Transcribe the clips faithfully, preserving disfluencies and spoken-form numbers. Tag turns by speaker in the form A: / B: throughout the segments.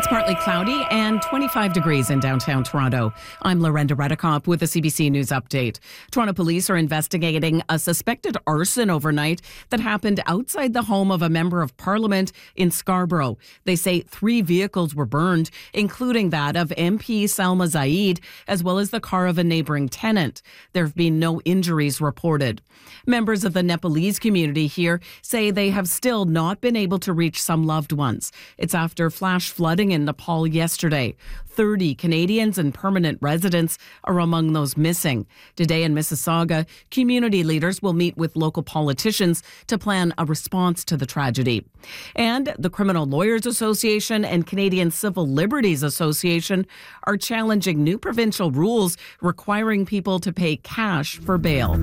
A: It's partly cloudy and twenty-five degrees in downtown Toronto. I'm Lorenda Redekop with a C B C News update. Toronto police are investigating a suspected arson overnight that happened outside the home of a member of parliament in Scarborough. They say three vehicles were burned, including that of M P Salma Zaid, as well as the car of a neighboring tenant. There have been no injuries reported. Members of the Nepalese community here say they have still not been able to reach some loved ones. It's after flash flooding in Nepal yesterday. thirty Canadians and permanent residents are among those missing. Today in Mississauga, community leaders will meet with local politicians to plan a response to the tragedy. And the Criminal Lawyers Association and Canadian Civil Liberties Association are challenging new provincial rules requiring people to pay cash for bail.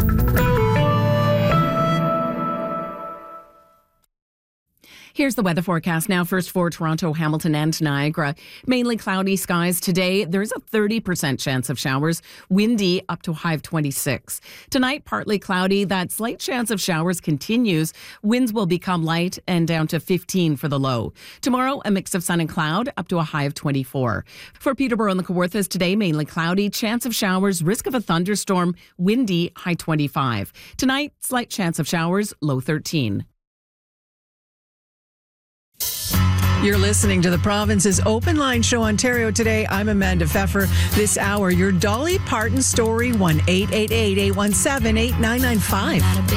A: Here's the weather forecast now. First for Toronto, Hamilton and Niagara. Mainly cloudy skies today. There's a thirty percent chance of showers. Windy up to a high of twenty-six. Tonight, partly cloudy. That slight chance of showers continues. Winds will become light and down to fifteen for the low. Tomorrow, a mix of sun and cloud up to a high of twenty-four. For Peterborough and the Kawarthas today, mainly cloudy. Chance of showers. Risk of a thunderstorm. Windy, high twenty-five. Tonight, slight chance of showers. Low thirteen.
B: You're listening to the Province's Open Line Show, Ontario Today. I'm Amanda Pfeffer. This hour, your Dolly Parton story, one eight eight eight, eight one seven, eight nine nine five.